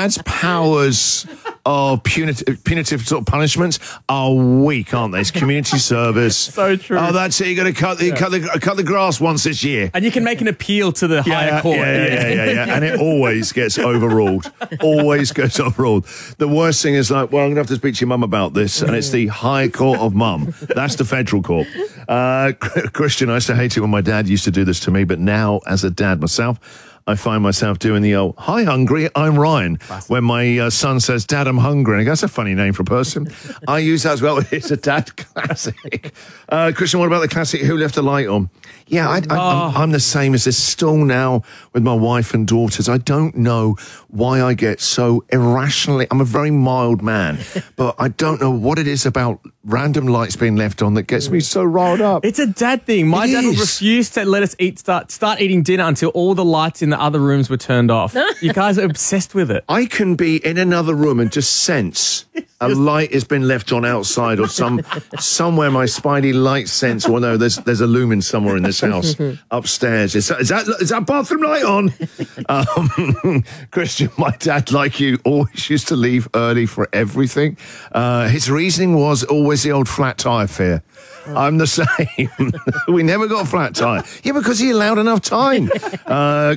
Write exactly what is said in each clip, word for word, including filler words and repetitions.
dad's powers of punitive, punitive sort of punishments are weak, aren't they? It's community service. So true. Oh, that's it. You got to cut the yeah. cut the cut the grass once this year, and you can make an appeal to the yeah, higher yeah, court. Yeah, yeah, yeah, yeah, yeah. And it always gets overruled. Always gets overruled. The worst thing is like, well, I'm gonna have to speak to your mum about this, and it's the High Court of Mum. That's the federal court. Uh, Christian, I used to hate it when my dad used to do this to me, but now as a dad myself, I find myself doing the old, hi, hungry, I'm Ryan. Classic. When my uh, son says, Dad, I'm hungry. And I go, that's a funny name for a person. I use that as well. It's a dad classic. Uh, Christian, what about the classic, who left the light on? Yeah, I, I, oh. I'm, I'm the same as this still now with my wife and daughters. I don't know why I get so irrationally, I'm a very mild man, but I don't know what it is about random lights being left on that gets me so riled up. It's a dad thing. My it dad is. would refuse to let us eat, start, start eating dinner until all the lights in the other rooms were turned off. You guys are obsessed with it. I can be in another room and just sense a light has been left on outside or some somewhere my spidey light sense, or no, there's there's a lumen somewhere in this house upstairs. Is that, is that, is that bathroom light on? Um, Christian, my dad, like you, always used to leave early for everything. Uh, his reasoning was always the old flat tire fear. I'm the same. We never got a flat tire. Yeah, because he allowed enough time. Uh,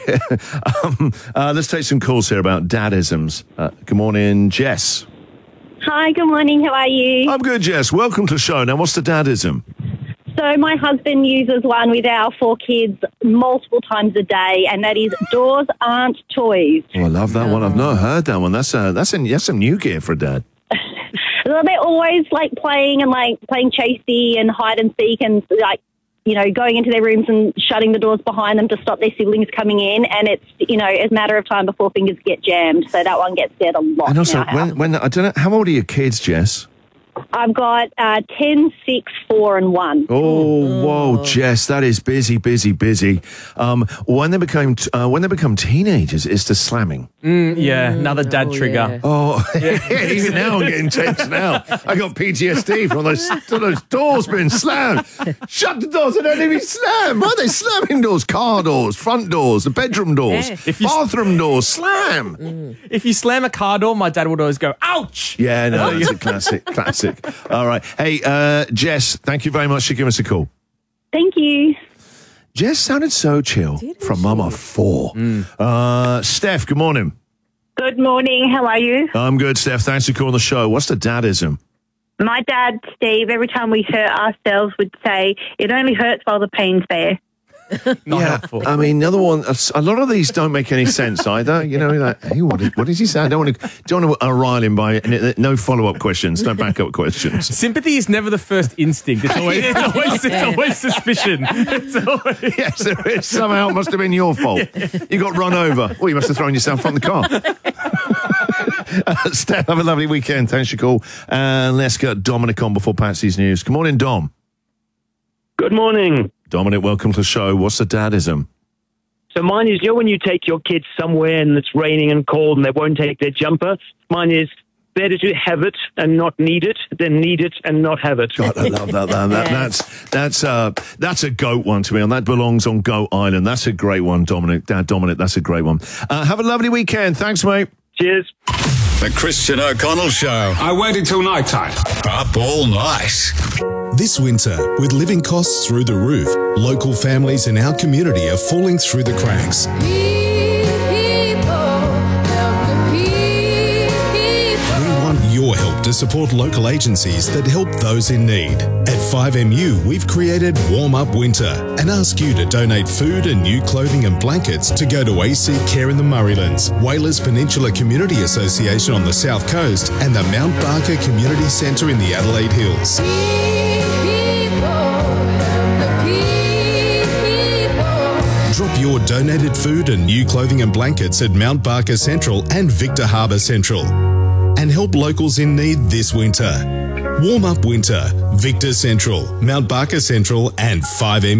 um, uh, let's take some calls here about dadisms. Uh, good morning, Jess. Hi, good morning. How are you? I'm good, Jess. Welcome to the show. Now, what's the dadism? So my husband uses one with our four kids multiple times a day, and that is doors aren't toys. Oh, I love that one. I've not heard that one. That's uh, that's, a, that's some new gear for a dad. They're always like playing and like playing chasey and hide and seek and like, you know, going into their rooms and shutting the doors behind them to stop their siblings coming in. And it's, you know, a matter of time before fingers get jammed. So that one gets said a lot. And also, in our when, house. when I don't know, how old are your kids, Jess? I've got uh, ten, six, four, and one. Oh, whoa, Jess, that is busy, busy, busy. Um, when they become t- uh, when they become teenagers, it's the slamming. Mm, yeah, another dad oh, trigger. Yeah. Oh, yeah, even now I'm getting tense now. I got P T S D from those, those doors being slammed. Shut the doors, they don't even slam. Why are they slamming doors? Car doors, front doors, the bedroom doors, Yeah. If you- bathroom doors, slam. Mm. If you slam a car door, my dad would always go, ouch! Yeah, no, it's a classic, classic. All right. Hey, uh, Jess, thank you very much for giving us a call. Thank you. Jess sounded so chill Didn't from she? Mum of Four. Uh, Steph, good morning. Good morning. How are you? I'm good, Steph. Thanks for calling the show. What's the dadism? My dad, Steve, every time we hurt ourselves would say, it only hurts while the pain's there. Not yeah, helpful. I mean, another one. A lot of these don't make any sense either. You know, like, hey, what, is, what does he say? I don't want to, don't want to uh, rile him by no follow up questions, no backup questions. Sympathy is never the first instinct. It's always, it's always, it's always suspicion. It's always... Yes, there is. Somehow it must have been your fault. You got run over. Well, you must have thrown yourself from the car. uh, Steph, have a lovely weekend. Thanks for your call. And let's get Dominic on before Patsy's news. Good morning, Dom. Good morning. Dominic, welcome to the show. What's the dadism? So mine is, you know, when you take your kids somewhere and it's raining and cold and they won't take their jumper, mine is better to have it and not need it than need it and not have it. God, I love that. that, that that's that's uh, that's a goat one to me, and that belongs on Goat Island. That's a great one, Dominic. Dad, Dominic, that's a great one. Uh, have a lovely weekend. Thanks, mate. Cheers. The Christian O'Connell Show. I waited till night time. Up all night. This winter, with living costs through the roof, local families in our community are falling through the cracks. We want your help to support local agencies that help those in need. At five M U, we've created Warm Up Winter and ask you to donate food and new clothing and blankets to go to A C Care in the Murraylands, Whalers Peninsula Community Association on the South Coast, and the Mount Barker Community Centre in the Adelaide Hills. Drop your donated food and new clothing and blankets at Mount Barker Central and Victor Harbour Central. And help locals in need this winter. Warm Up Winter, Victor Central, Mount Barker Central and five M